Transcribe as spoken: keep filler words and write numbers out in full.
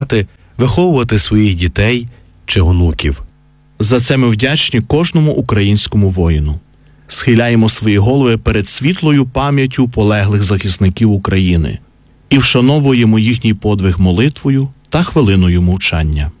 працювати, виховувати своїх дітей чи онуків. За це ми вдячні кожному українському воїну. Схиляємо свої голови перед світлою пам'яттю полеглих захисників України і вшановуємо їхній подвиг молитвою та хвилиною мовчання.